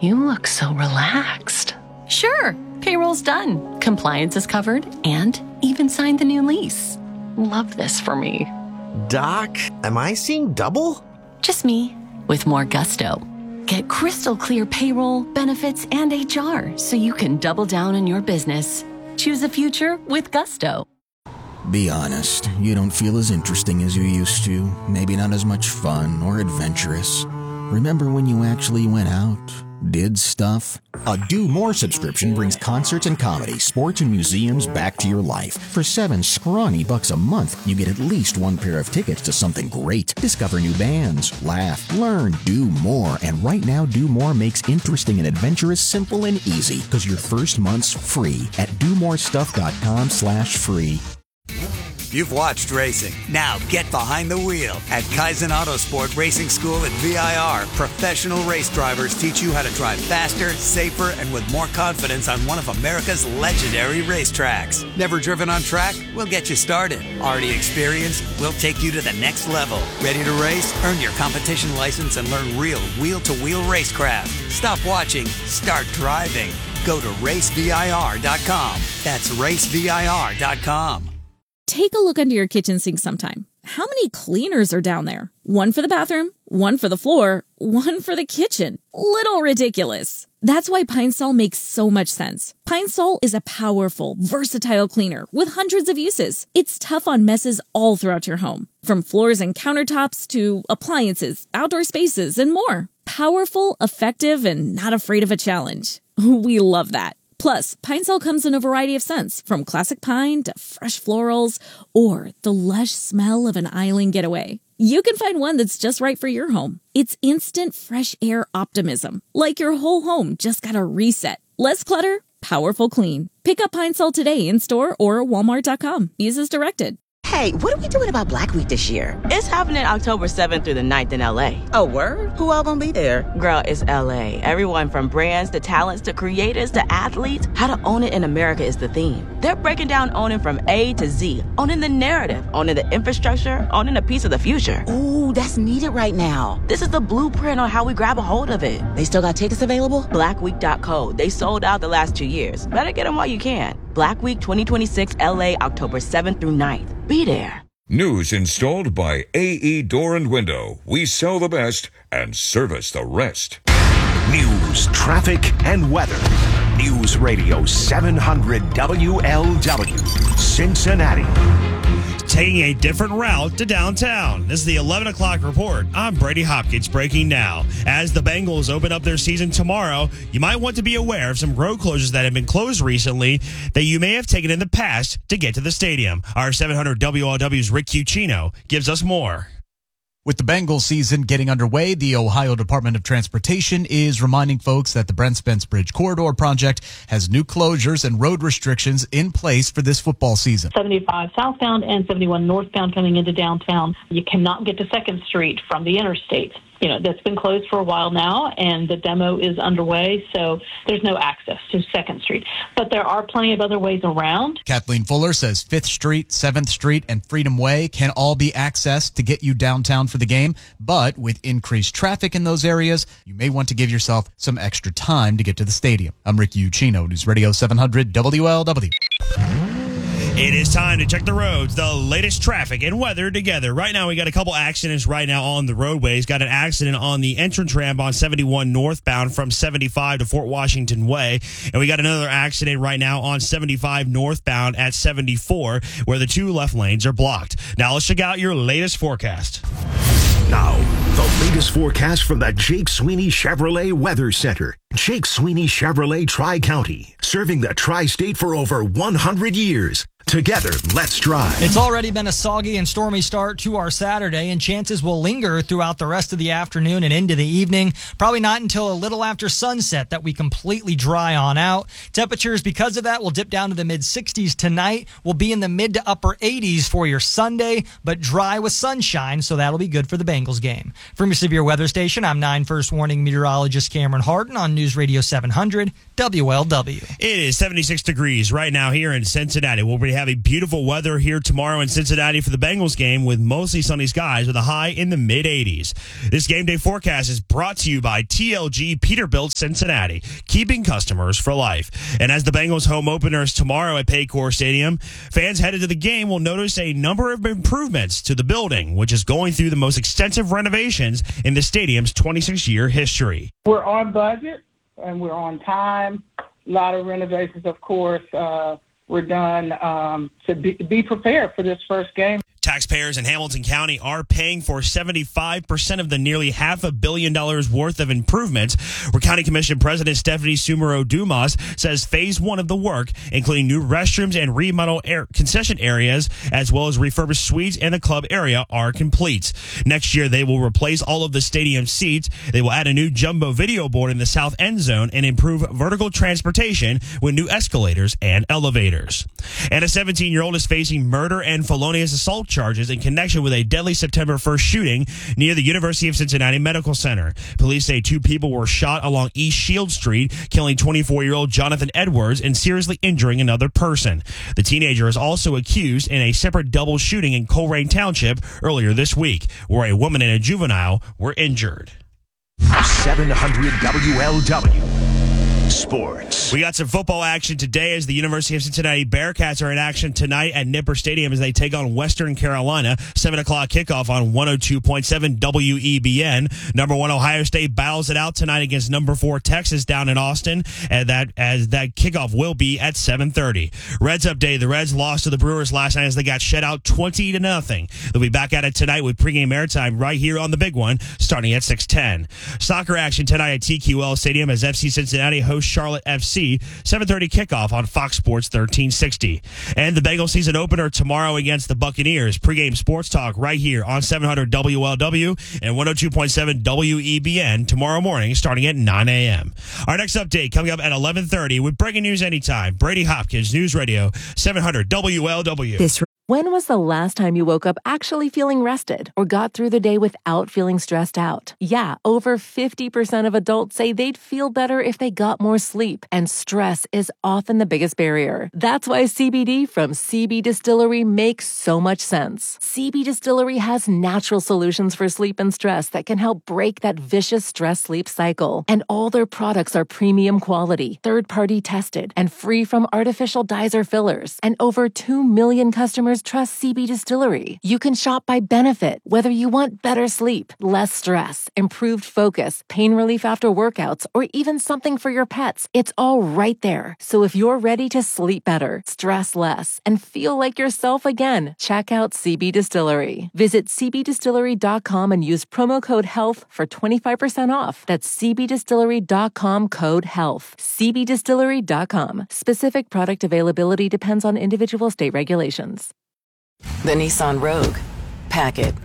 You look so relaxed. Sure, payroll's done, compliance is covered, and even signed the new lease. Love this for me. Doc, am I seeing double? Just me, with more gusto. Get crystal clear payroll, benefits, and HR so you can double down on your business. Choose a future with gusto. Be honest, you don't feel as interesting as you used to. Maybe not as much fun or adventurous. Remember when you actually went out, did stuff? A Do More subscription brings concerts and comedy, sports and museums back to your life. For $7 scrawny bucks a month, you get at least one pair of tickets to something great. Discover new bands, laugh, learn, do more. And right now, Do More makes interesting and adventurous simple and easy because your first month's free at domorestuff.com/free. You've watched racing. Now get behind the wheel. At Kaizen Autosport Racing School at VIR, professional race drivers teach you how to drive faster, safer, and with more confidence on one of America's legendary racetracks. Never driven on track? We'll get you started. Already experienced? We'll take you to the next level. Ready to race? Earn your competition license and learn real wheel-to-wheel racecraft. Stop watching. Start driving. Go to racevir.com. That's racevir.com. Take a look under your kitchen sink sometime. How many cleaners are down there? One for the bathroom, one for the floor, one for the kitchen. Little ridiculous. That's why Pine Sol makes so much sense. Pine Sol is a powerful, versatile cleaner with hundreds of uses. It's tough on messes all throughout your home, from floors and countertops to appliances, outdoor spaces, and more. Powerful, effective, and not afraid of a challenge. We love that. Plus, Pine Sol comes in a variety of scents, from classic pine to fresh florals, or the lush smell of an island getaway. You can find one that's just right for your home. It's instant fresh air optimism, like your whole home just got a reset. Less clutter, powerful clean. Pick up Pine Sol today in store or walmart.com. Use as directed. Hey, what are we doing about Black Week this year? It's happening October 7th through the 9th in LA. Oh, word? Who all gonna be there? Girl, it's LA. Everyone from brands to talents to creators to athletes. How to own it in America is the theme. They're breaking down owning from A to Z. Owning the narrative, owning the infrastructure, owning a piece of the future. Ooh, that's needed right now. This is the blueprint on how we grab a hold of it. They still got tickets available? Blackweek.co. They sold out the last 2 years. Better get them while you can. Black Week 2026 LA, October 7th through 9th. Be there. News installed by AE Door and Window. We sell the best and service the rest. News, traffic, and weather. News Radio 700 WLW, Cincinnati. Taking a different route to downtown. This is the 11 o'clock report. I'm Brady Hopkins breaking now. As the Bengals open up their season tomorrow, you might want to be aware of some road closures that have been closed recently that you may have taken in the past to get to the stadium. Our 700 WLW's Rick Cucino gives us more. With the Bengals season getting underway, the Ohio Department of Transportation is reminding folks that the Brent Spence Bridge Corridor project has new closures and road restrictions in place for this football season. 75 southbound and 71 northbound coming into downtown. You cannot get to 2nd Street from the interstate. You know, that's been closed for a while now, and the demo is underway, so there's no access to 2nd Street. But there are plenty of other ways around. Kathleen Fuller says 5th Street, 7th Street, and Freedom Way can all be accessed to get you downtown for the game. But with increased traffic in those areas, you may want to give yourself some extra time to get to the stadium. I'm Rick Ucino, News Radio 700 WLW. It is time to check the roads, the latest traffic and weather together. Right now, we got a couple accidents right now on the roadways. Got an accident on the entrance ramp on 71 northbound from 75 to Fort Washington Way. And we got another accident right now on 75 northbound at 74, where the 2 left lanes are blocked. Now, let's check out your latest forecast. Now, the latest forecast from the Jake Sweeney Chevrolet Weather Center. Jake Sweeney Chevrolet Tri-County, serving the Tri-State for over 100 years. Together, let's drive. It's already been a soggy and stormy start to our Saturday, and chances will linger throughout the rest of the afternoon and into the evening. Probably not until a little after sunset that we completely dry on out. Temperatures, because of that, will dip down to the mid-60s tonight. We'll be in the mid to upper 80s for your Sunday, but dry with sunshine, so that'll be good for the Bengals game. From your severe weather station, I'm 9 First Warning meteorologist Cameron Harden on News Radio 700 WLW. It is 76 degrees right now here in Cincinnati. We'll be have a beautiful weather here tomorrow in Cincinnati for the Bengals game with mostly sunny skies with a high in the mid-80s. This game day forecast is brought to you by TLG Peterbilt Cincinnati, keeping customers for life. And as the Bengals home openers tomorrow at Paycor Stadium, fans headed to the game will notice a number of improvements to the building, which is going through the most extensive renovations in the stadium's 26-year history. We're on budget and we're on time. A lot of renovations, of course, were done to be prepared for this first game. Taxpayers in Hamilton County are paying for 75% of the nearly $500 million worth of improvements, where County Commission President Stephanie Sumero-Dumas says phase one of the work, including new restrooms and remodel concession areas, as well as refurbished suites and the club area, are complete. Next year, they will replace all of the stadium seats. They will add a new jumbo video board in the south end zone and improve vertical transportation with new escalators and elevators. And a 17-year-old is facing murder and felonious assault charges in connection with a deadly September 1st shooting near the University of Cincinnati Medical Center. Police say 2 people were shot along East Shield Street, killing 24-year-old Jonathan Edwards and seriously injuring another person. The teenager is also accused in a separate double shooting in Colerain Township earlier this week, where a woman and a juvenile were injured. 700 WLW. Sports. We got some football action today as the University of Cincinnati Bearcats are in action tonight at Nipper Stadium as they take on Western Carolina. 7 o'clock kickoff on 102.7 WEBN. Number 1 Ohio State battles it out tonight against number 4 Texas down in Austin, and that kickoff will be at 7:30. Reds update: the Reds lost to the Brewers last night as they got shut out 20-0. They'll be back at it tonight with pregame airtime right here on the big one, starting at 6:10. Soccer action tonight at TQL Stadium as FC Cincinnati hosts Charlotte FC. 7:30 kickoff on Fox Sports 1360. And the Bengals season opener tomorrow against the Buccaneers. Pregame sports talk right here on 700 WLW and 102.7 WEBN tomorrow morning starting at 9 a.m. Our next update coming up at 11:30 with breaking news anytime. Brady Hopkins, News Radio 700 WLW. When was the last time you woke up actually feeling rested or got through the day without feeling stressed out? Yeah, over 50% of adults say they'd feel better if they got more sleep, and stress is often the biggest barrier. That's why CBD from CB Distillery makes so much sense. CB Distillery has natural solutions for sleep and stress that can help break that vicious stress-sleep cycle. And all their products are premium quality, third-party tested, and free from artificial dyes or fillers. And over 2 million customers trust CB Distillery. You can shop by benefit, whether you want better sleep, less stress, improved focus, pain relief after workouts, or even something for your pets. It's all right there. So if you're ready to sleep better, stress less, and feel like yourself again, check out CB Distillery. Visit cbdistillery.com and use promo code HEALTH for 25% off. That's cbdistillery.com code HEALTH. cbdistillery.com. Specific product availability depends on individual state regulations. The Nissan Rogue. Pack it.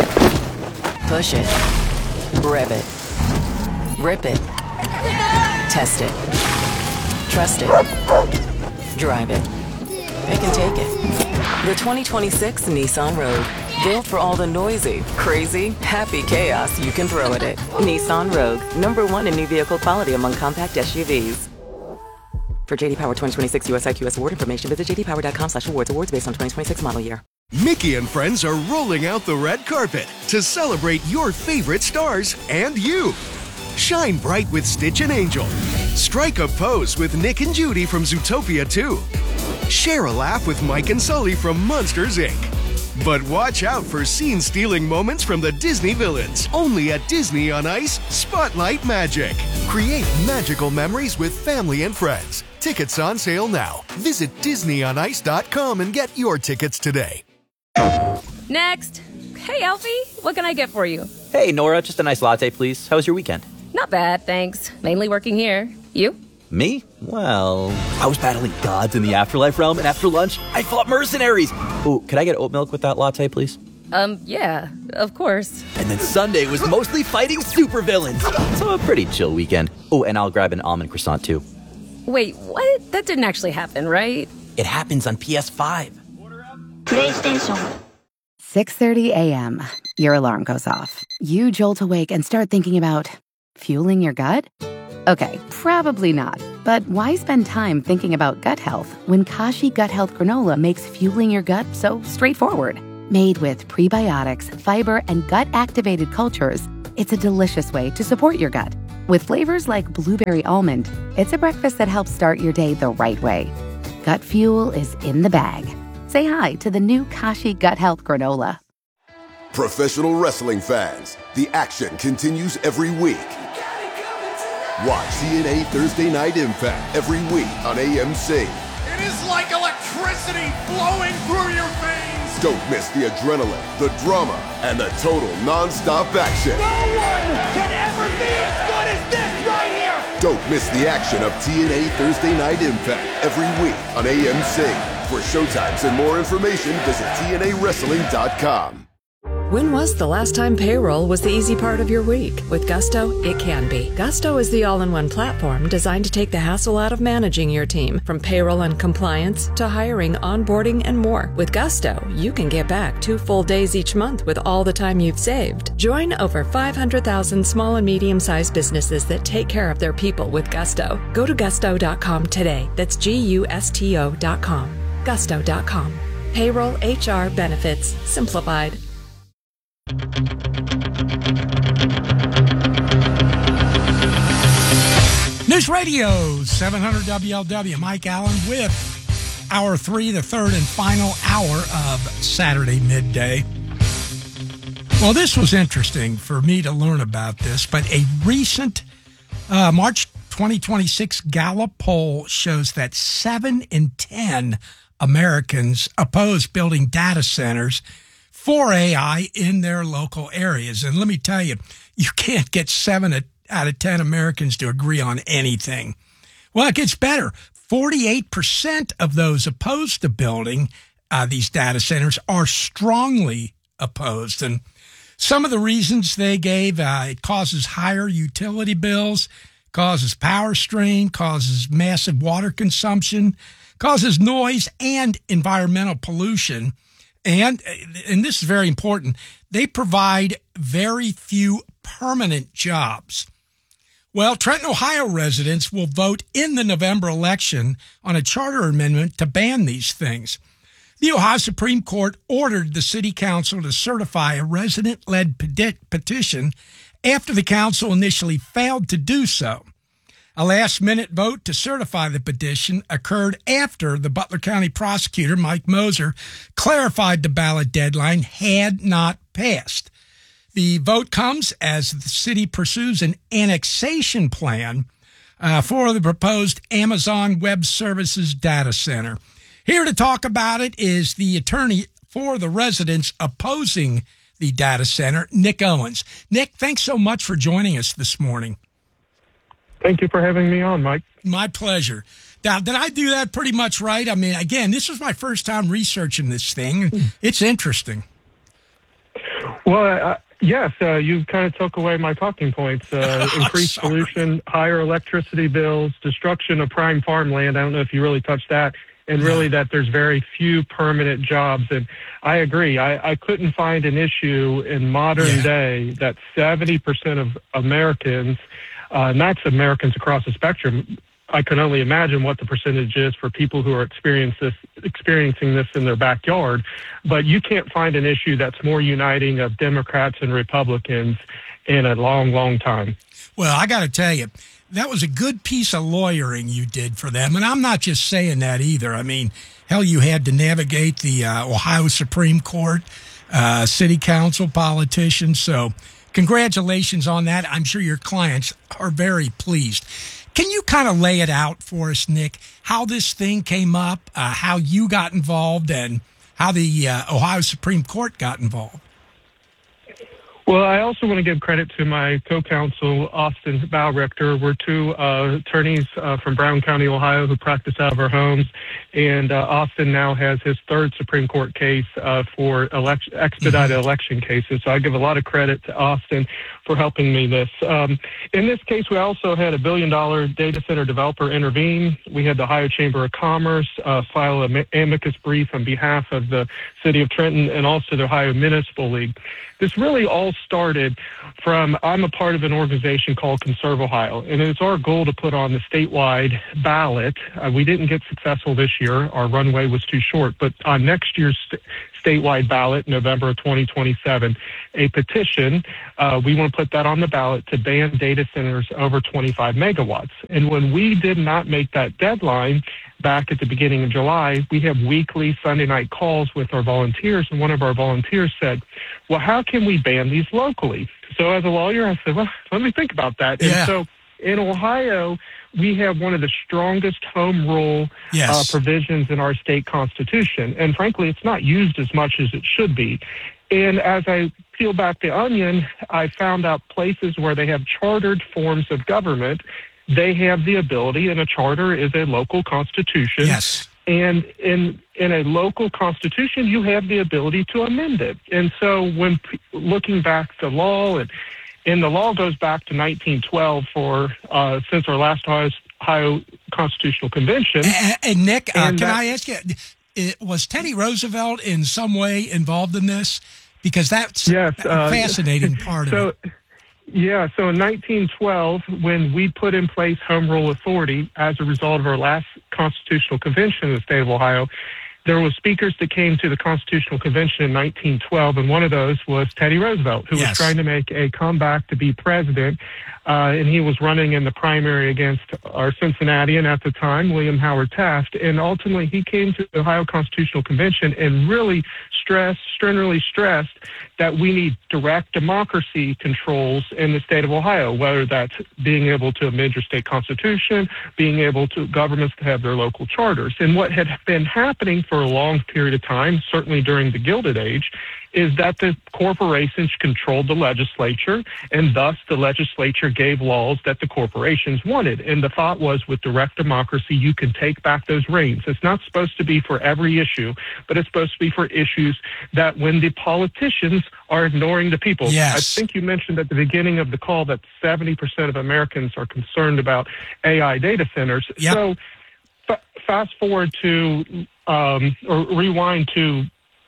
Push it. Rev it. Rip it. Test it. Trust it. Drive it. It can take it. The 2026 Nissan Rogue. Built for all the noisy, crazy, happy chaos you can throw at it. Nissan Rogue. #1 in new vehicle quality among compact SUVs. For JD Power 2026 US IQS award information, visit jdpower.com/awards. Awards based on 2026 model year. Mickey and friends are rolling out the red carpet to celebrate your favorite stars and you. Shine bright with Stitch and Angel. Strike a pose with Nick and Judy from Zootopia 2. Share a laugh with Mike and Sully from Monsters, Inc. But watch out for scene-stealing moments from the Disney villains. Only at Disney on Ice Spotlight Magic. Create magical memories with family and friends. Tickets on sale now. Visit DisneyOnIce.com and get your tickets today. Next. Hey, Alfie. What can I get for you? Hey, Nora. Just a nice latte, please. How was your weekend? Not bad, thanks. Mainly working here. You? Me? Well, I was battling gods in the afterlife realm, and after lunch, I fought mercenaries. Ooh, could I get oat milk with that latte, please? Yeah, of course. And then Sunday was mostly fighting supervillains. So a pretty chill weekend. Oh, and I'll grab an almond croissant, too. Wait, what? That didn't actually happen, right? It happens on PS5. PlayStation. 6:30 a.m. Your alarm goes off. You jolt awake and start thinking about fueling your gut? Okay, probably not. But why spend time thinking about gut health when Kashi Gut Health Granola makes fueling your gut so straightforward? Made with prebiotics, fiber, and gut-activated cultures, it's a delicious way to support your gut. With flavors like blueberry almond, it's a breakfast that helps start your day the right way. Gut fuel is in the bag. Say hi to the new Kashi Gut Health Granola. Professional wrestling fans, the action continues every week. Watch TNA Thursday Night Impact every week on AMC. It is like electricity flowing through your veins. Don't miss the adrenaline, the drama, and the total non-stop action. No one can ever be as good as this right here. Don't miss the action of TNA Thursday Night Impact every week on AMC. For showtimes and more information, visit TNAWrestling.com. When was the last time payroll was the easy part of your week? With Gusto, it can be. Gusto is the all-in-one platform designed to take the hassle out of managing your team, from payroll and compliance to hiring, onboarding, and more. With Gusto, you can get back 2 full days each month with all the time you've saved. Join over 500,000 small and medium-sized businesses that take care of their people with Gusto. Go to gusto.com today. That's GUSTO.com. Gusto.com. Payroll, HR, benefits, simplified. News Radio 700 WLW. Mike Allen with Hour 3, the third and final hour of Saturday midday. Well, this was interesting for me to learn about this, but a recent March 2026 Gallup poll shows that 7 in 10 Americans oppose building data centers for AI in their local areas. And let me tell you, you can't get 7 out of 10 Americans to agree on anything. Well, it gets better. 48% of those opposed to building these data centers are strongly opposed. And some of the reasons they gave, it causes higher utility bills, causes power strain, causes massive water consumption, causes noise and environmental pollution. And this is very important, they provide very few permanent jobs. Well, Trenton, Ohio residents will vote in the November election on a charter amendment to ban these things. The Ohio Supreme Court ordered the city council to certify a resident-led petition after the council initially failed to do so. A last-minute vote to certify the petition occurred after the Butler County prosecutor, Mike Moser, clarified the ballot deadline had not passed. The vote comes as the city pursues an annexation plan for the proposed Amazon Web Services data center. Here to talk about it is the attorney for the residents opposing the data center, Nick Owens. Nick, thanks so much for joining us this morning. Thank you for having me on, Mike. My pleasure. Now, did I do that pretty much right? I mean, again, this was my first time researching this thing. It's interesting. Well, yes, you kind of took away my talking points. Increased pollution, higher electricity bills, destruction of prime farmland. I don't know if you really touched that. And really that there's very few permanent jobs. And I agree. I couldn't find an issue in modern day that 70% of Americans, and that's Americans across the spectrum, I can only imagine what the percentage is for people who are experiencing this in their backyard. But you can't find an issue that's more uniting of Democrats and Republicans in a long, long time. Well, I got to tell you, that was a good piece of lawyering you did for them. And I'm not just saying that either. I mean, hell, you had to navigate the Ohio Supreme Court, city council, politicians. So congratulations on that. I'm sure your clients are very pleased. Can you kind of lay it out for us, Nick, how this thing came up, how you got involved, and how the Ohio Supreme Court got involved? Well, I also want to give credit to my co-counsel, Austin Baurechter. We're two attorneys from Brown County, Ohio, who practice out of our homes. And Austin now has his third Supreme Court case for expedited election cases. So I give a lot of credit to Austin for helping me this. In this case, we also had a $1 billion data center developer intervene. We had the Ohio Chamber of Commerce file an amicus brief on behalf of the city of Trenton and also the Ohio Municipal League. This really all started from, I'm a part of an organization called Conserve Ohio, and it's our goal to put on the statewide ballot. We didn't get successful this year. Our runway was too short, but on next year's statewide ballot, November of 2027, a petition, we want to put that on the ballot to ban data centers over 25 megawatts. And when we did not make that deadline back at the beginning of July, we have weekly Sunday night calls with our volunteers, and one of our volunteers said, well, how can we ban these locally? So as a lawyer, I said, well, let me think about that. Yeah. And so in Ohio, we have one of the strongest home rule provisions in our state constitution. And frankly, it's not used as much as it should be. And as I peel back the onion, I found out places where they have chartered forms of government, they have the ability, and a charter is a local constitution. Yes. And in a local constitution, you have the ability to amend it. And so when looking back the law, and the law goes back to 1912 for since our last Ohio Constitutional Convention. And Nick, can I ask you, was Teddy Roosevelt in some way involved in this? Because that's a fascinating part of it. Yeah, so in 1912, when we put in place Home Rule Authority as a result of our last Constitutional Convention in the state of Ohio, there were speakers that came to the Constitutional Convention in 1912, and one of those was Teddy Roosevelt, who was trying to make a comeback to be president, and he was running in the primary against our Cincinnatian at the time, William Howard Taft, and ultimately he came to the Ohio Constitutional Convention and really strenuously stressed that we need direct democracy controls in the state of Ohio, whether that's being able to amend your state constitution, being able to governments to have their local charters. And what had been happening for a long period of time, certainly during the Gilded Age, is that the corporations controlled the legislature, and thus the legislature gave laws that the corporations wanted. And the thought was, with direct democracy, you can take back those reins. It's not supposed to be for every issue, but it's supposed to be for issues that when the politicians are ignoring the people. Yes. I think you mentioned at the beginning of the call that 70% of Americans are concerned about AI data centers. Yep. So fast forward to, or rewind to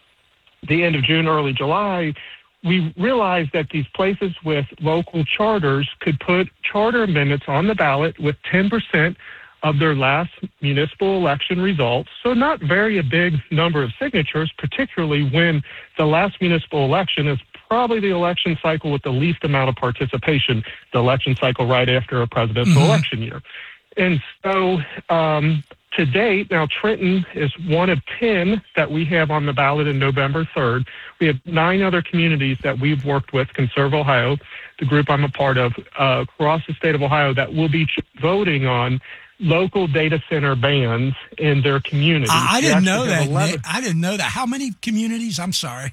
the end of June, early July, we realized that these places with local charters could put charter amendments on the ballot with 10% of their last municipal election results. So not very a big number of signatures, particularly when the last municipal election is probably the election cycle with the least amount of participation, the election cycle right after a presidential election year. And so to date, now Trenton is one of 10 that we have on the ballot in November 3rd. We have 9 other communities that we've worked with, Conserve Ohio, the group I'm a part of, across the state of Ohio, that will be voting on local data center bans in their communities. I didn't know that, Nick. I didn't know that. How many communities? I'm sorry.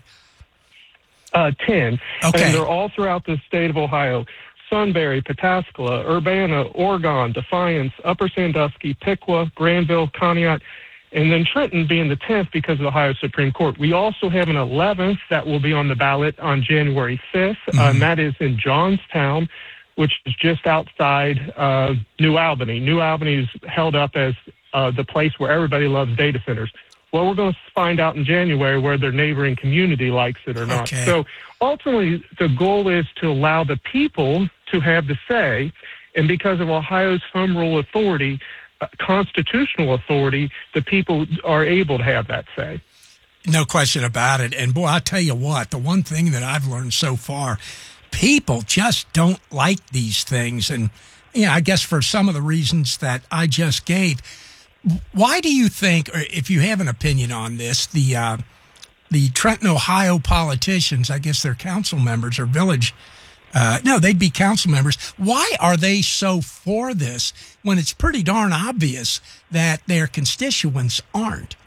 10. Okay. And they're all throughout the state of Ohio. Sunbury, Pataskala, Urbana, Oregon, Defiance, Upper Sandusky, Piqua, Granville, Conneaut, and then Trenton being the 10th because of the Ohio Supreme Court. We also have an 11th that will be on the ballot on January 5th, and that is in Johnstown, which is just outside New Albany. New Albany is held up as the place where everybody loves data centers. Well, we're going to find out in January where their neighboring community likes it or not. Okay. So ultimately, the goal is to allow the people to have the say, and because of Ohio's Home Rule Authority, constitutional authority, the people are able to have that say. No question about it. And boy, I tell you what, the one thing that I've learned so far, people just don't like these things. And, I guess for some of the reasons that I just gave. Why do you think, or if you have an opinion on this, the Trenton, Ohio politicians, I guess they're council members or village, they'd be council members. Why are they so for this when it's pretty darn obvious that their constituents aren't?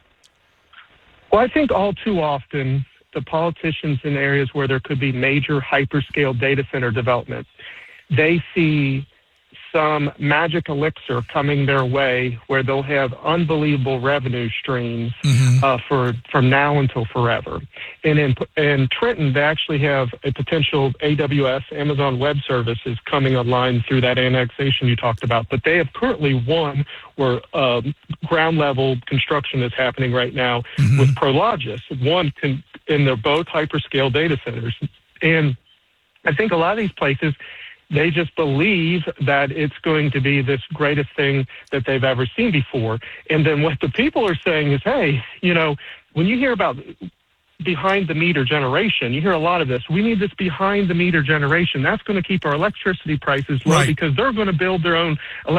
Well, I think all too often the politicians in areas where there could be major hyperscale data center development, they see some magic elixir coming their way where they'll have unbelievable revenue streams from now until forever. And in Trenton, they actually have a potential AWS, Amazon Web Services, coming online through that annexation you talked about. But they have currently one where ground level construction is happening right now with Prologis. And they're both hyperscale data centers. And I think a lot of these places, they just believe that it's going to be this greatest thing that they've ever seen before. And then what the people are saying is, hey, when you hear about behind-the-meter generation, you hear a lot of this. We need this behind-the-meter generation. That's going to keep our electricity prices low because they're going to build their own